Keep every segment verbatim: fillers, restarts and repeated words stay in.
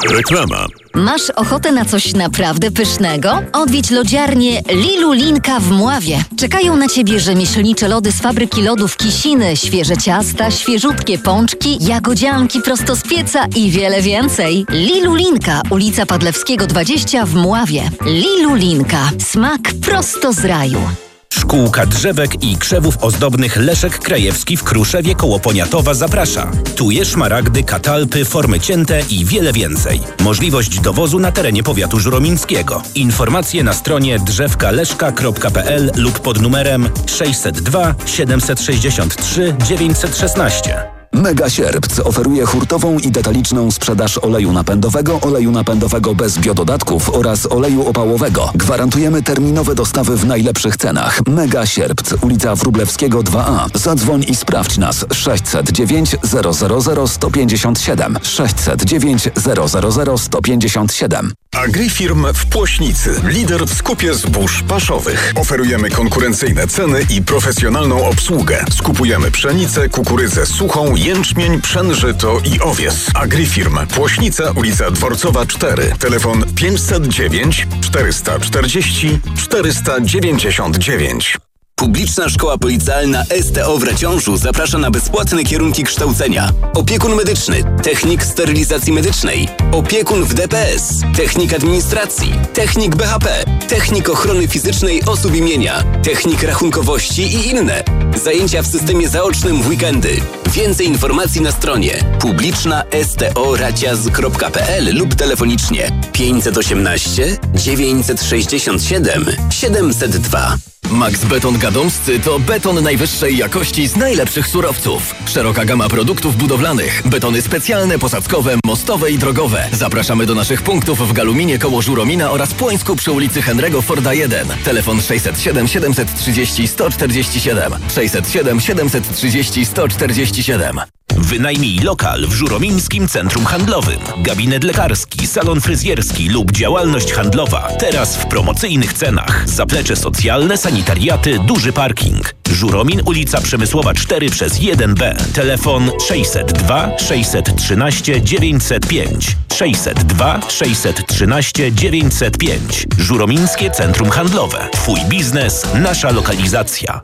Reklama. Masz ochotę na coś naprawdę pysznego? Odwiedź lodziarnię Lilu Linka w Mławie. Czekają na Ciebie rzemieślnicze lody z fabryki lodów Kisiny, świeże ciasta, świeżutkie pączki, jagodzianki prosto z pieca i wiele więcej. Lilu Linka, ulica Padlewskiego dwadzieścia w Mławie. Lilu Linka. Smak prosto z raju. Szkółka drzewek i krzewów ozdobnych Leszek Krajewski w Kruszewie koło Poniatowa zaprasza. Tuje, szmaragdy, katalpy, formy cięte i wiele więcej. Możliwość dowozu na terenie powiatu żuromińskiego. Informacje na stronie drzewka leszka kropka p l lub pod numerem sześćset dwa siedemset sześćdziesiąt trzy dziewięćset szesnaście. Mega Sierpc oferuje hurtową i detaliczną sprzedaż oleju napędowego, oleju napędowego bez biododatków oraz oleju opałowego. Gwarantujemy terminowe dostawy w najlepszych cenach. Mega Sierpc, ulica Wróblewskiego dwa a. Zadzwoń i sprawdź nas sześćset dziewięć zero zero zero sto pięćdziesiąt siedem. sześćset dziewięć zero zero zero sto pięćdziesiąt siedem. Agrifirm w Płośnicy. Lider w skupie zbóż paszowych. Oferujemy konkurencyjne ceny i profesjonalną obsługę. Skupujemy pszenicę, kukurydzę suchą, jęczmień, pszen, żyto i owies. Agrifirm. Płośnica, ulica Dworcowa cztery. Telefon pięćset dziewięć czterysta czterdzieści czterysta dziewięćdziesiąt dziewięć. Publiczna Szkoła Policjalna S T O w Raciążu zaprasza na bezpłatne kierunki kształcenia. Opiekun medyczny, technik sterylizacji medycznej, opiekun w D P S, technik administracji, technik B H P, technik ochrony fizycznej osób imienia, technik rachunkowości i inne. Zajęcia w systemie zaocznym w weekendy. Więcej informacji na stronie publiczna s t o raciaz kropka p l lub telefonicznie pięćset osiemnaście dziewięćset sześćdziesiąt siedem siedemset dwa. Max Beton Gadomscy to beton najwyższej jakości z najlepszych surowców. Szeroka gama produktów budowlanych, betony specjalne, posadzkowe, mostowe i drogowe. Zapraszamy do naszych punktów w Galuminie koło Żuromina oraz Płońsku przy ulicy Henry'ego Forda jeden. Telefon sześćset siedem siedemset trzydzieści sto czterdzieści siedem. sześćset siedem siedemset trzydzieści sto czterdzieści siedem. Wynajmij lokal w Żuromińskim Centrum Handlowym. Gabinet lekarski, salon fryzjerski lub działalność handlowa. Teraz w promocyjnych cenach. Zaplecze socjalne, sanitariaty, duży parking. Żuromin, ulica Przemysłowa cztery przez jeden B. Telefon sześćset dwa sześćset trzynaście dziewięćset pięć. sześćset dwa sześćset trzynaście dziewięćset pięć. Żuromińskie Centrum Handlowe. Twój biznes, nasza lokalizacja.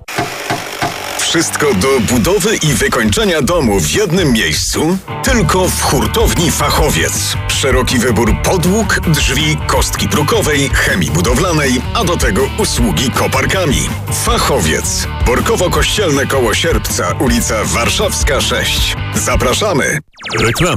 Wszystko do budowy i wykończenia domu w jednym miejscu? Tylko w hurtowni Fachowiec. Szeroki wybór podłóg, drzwi, kostki brukowej, chemii budowlanej, a do tego usługi koparkami. Fachowiec. Borkowo-Kościelne koło Sierpca, ulica Warszawska sześć. Zapraszamy! Reklama.